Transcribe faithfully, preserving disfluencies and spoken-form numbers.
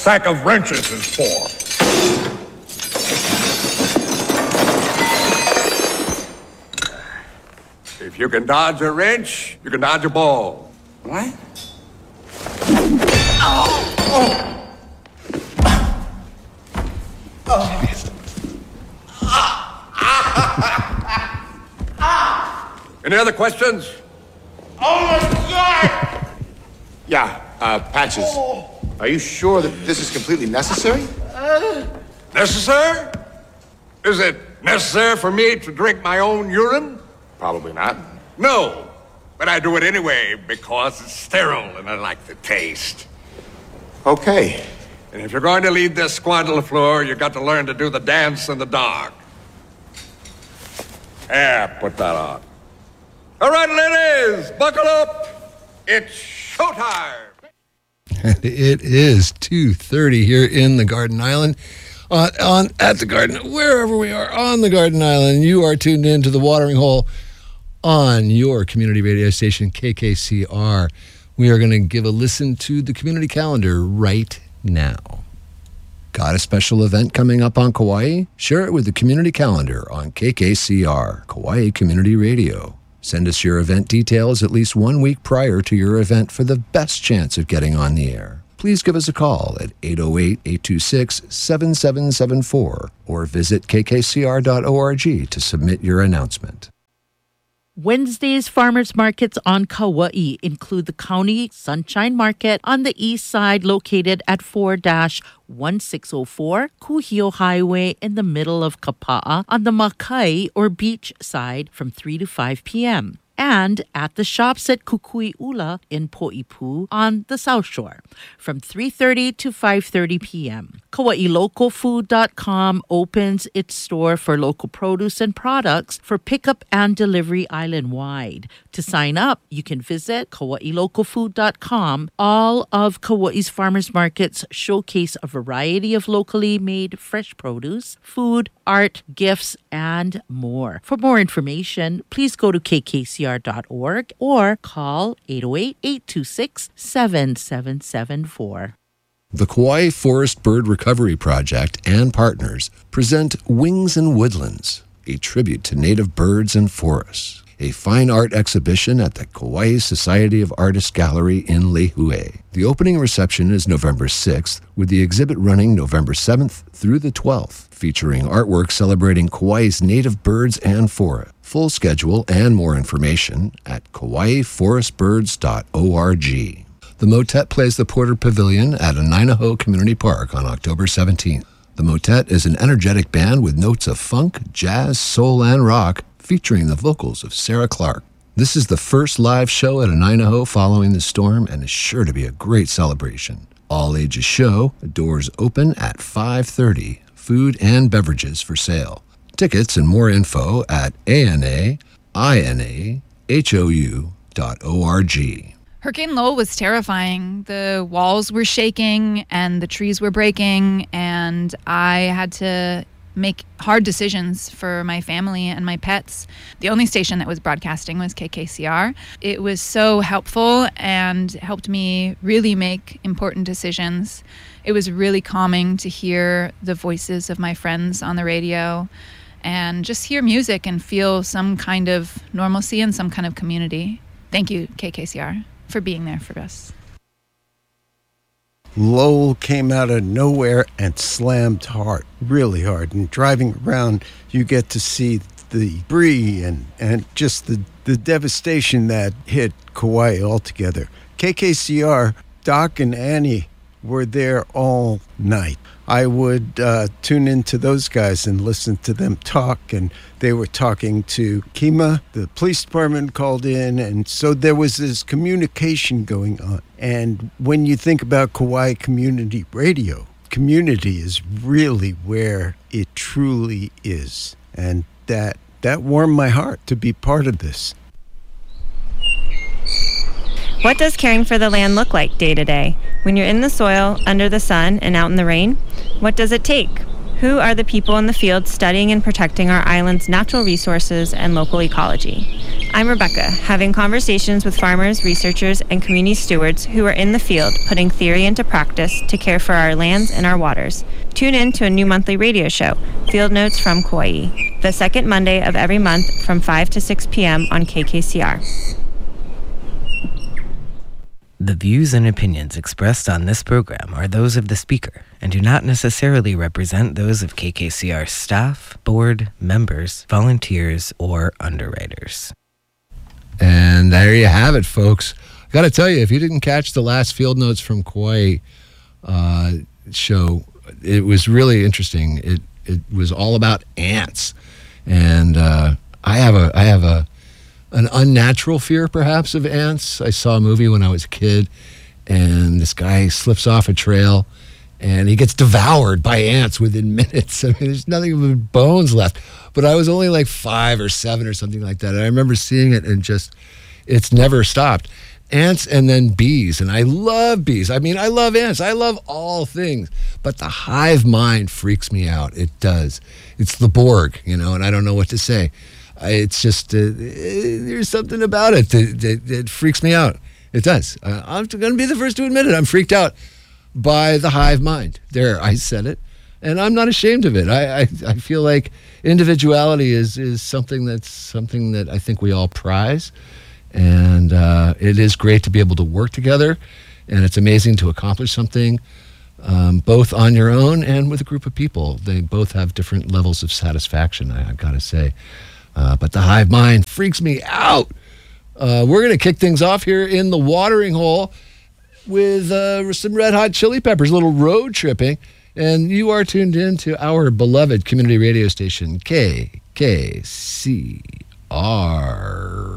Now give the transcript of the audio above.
sack of wrenches is for. If you can dodge a wrench, you can dodge a ball. What? Oh! Oh! Any other questions? Oh my God! Yeah, uh, Patches. Oh. Are you sure that this is completely necessary? Uh, necessary? Is it necessary for me to drink my own urine? Probably not. No, but I do it anyway because it's sterile and I like the taste. Okay. And if you're going to lead this squad to the floor, you've got to learn to do the dance in the dark. Yeah, put that on. All right, ladies, buckle up. It's showtime. And it is two thirty here in the Garden Island. On, on at the Garden, wherever we are on the Garden Island, you are tuned in to the Watering Hole on your community radio station, K K C R. We are going to give a listen to the community calendar right now. Got a special event coming up on Kauai? Share it with the community calendar on K K C R, Kauai Community Radio. Send us your event details at least one week prior to your event for the best chance of getting on the air. Please give us a call at eight oh eight, eight two six, seven seven seven four or visit k k c r dot org to submit your announcement. Wednesday's farmers markets on Kauai include the County Sunshine Market on the east side located at four dash one six oh four Kuhio Highway in the middle of Kapa'a on the Makai or beach side from three to five p.m. and at the shops at Kukui'ula in Poipu on the South Shore from three thirty to five thirty p.m. Kauai Local Food dot com opens its store for local produce and products for pickup and delivery island-wide. To sign up, you can visit Kauai Local Food dot com. All of Kauai's farmers markets showcase a variety of locally made fresh produce, food, art, gifts, and more. For more information, please go to k k c r dot org or call eight oh eight, eight two six, seven seven seven four. The Kauai Forest Bird Recovery Project and partners present Wings and Woodlands, a tribute to native birds and forests, a fine art exhibition at the Kauai Society of Artists Gallery in Lehue. The opening reception is November sixth, with the exhibit running November seventh through the twelfth, featuring artwork celebrating Kauai's native birds and forests. Full schedule and more information at kauai forest birds dot org. The Motet plays the Porter Pavilion at Anainaho Community Park on October seventeenth. The Motet is an energetic band with notes of funk, jazz, soul, and rock, featuring the vocals of Sarah Clark. This is the first live show at Anainaho following the storm and is sure to be a great celebration. All ages show, doors open at five thirty, food and beverages for sale. Tickets and more info at A N A I N A H O U dot org. Hurricane Lowell was terrifying. The walls were shaking and the trees were breaking, and I had to make hard decisions for my family and my pets. The only station that was broadcasting was K K C R. It was so helpful and helped me really make important decisions. It was really calming to hear the voices of my friends on the radio and just hear music and feel some kind of normalcy and some kind of community. Thank you, K K C R, for being there for us. Lowell came out of nowhere and slammed hard, really hard. And driving around, you get to see the debris and, and just the, the devastation that hit Kauai altogether. K K C R, Doc and Annie were there all night. I would uh, tune into those guys and listen to them talk, and they were talking to Kima. The police department called in, and so there was this communication going on. And when you think about Kauai Community Radio, community is really where it truly is. And that that warmed my heart to be part of this. What does caring for the land look like day to day? When you're in the soil, under the sun, and out in the rain, what does it take? Who are the people in the field studying and protecting our island's natural resources and local ecology? I'm Rebecca, having conversations with farmers, researchers, and community stewards who are in the field putting theory into practice to care for our lands and our waters. Tune in to a new monthly radio show, Field Notes from Kauai, the second Monday of every month from five to six p.m. on K K C R. The views and opinions expressed on this program are those of the speaker and do not necessarily represent those of K K C R staff, board, members, volunteers, or underwriters. And there you have it, folks. I got to tell you, if you didn't catch the last Field Notes from Kauai uh, show, it was really interesting. It it was all about ants, and uh, I have a I have a an unnatural fear, perhaps, of ants. I saw a movie when I was a kid, and this guy slips off a trail, and he gets devoured by ants within minutes. I mean, there's nothing but bones left. But I was only like five or seven or something like that. And I remember seeing it and just, it's never stopped. Ants and then bees. And I love bees. I mean, I love ants. I love all things. But the hive mind freaks me out. It does. It's the Borg, you know, and I don't know what to say. I, it's just, uh, there's something about it that, that, that freaks me out. It does. Uh, I'm going to be the first to admit it. I'm freaked out by the hive mind. There, I said it. And I'm not ashamed of it. I, I, I feel like individuality is, is something that's something that I think we all prize. And uh, it is great to be able to work together. And it's amazing to accomplish something um, both on your own and with a group of people. They both have different levels of satisfaction, I, I've got to say. Uh, but the hive mind freaks me out. Uh, we're going to kick things off here in the watering hole with uh, some Red Hot Chili Peppers, a little road tripping. And you are tuned in to our beloved community radio station, K K C R.